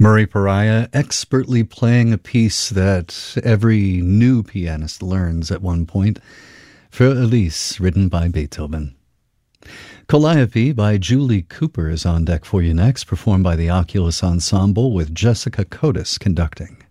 Murray Pariah expertly playing a piece that every new pianist learns at one point, Für Elise, written by Beethoven. Calliope by Julie Cooper is on deck for you next, performed by the Oculus Ensemble with Jessica Cotis conducting.